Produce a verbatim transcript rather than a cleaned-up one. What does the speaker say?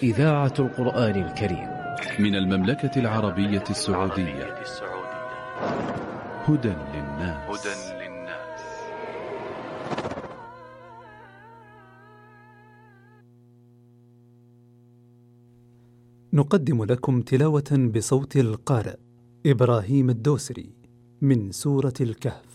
إذاعة القرآن الكريم من المملكة العربية السعودية. هدى للناس. نقدم لكم تلاوة بصوت القارئ إبراهيم الدوسري من سورة الكهف.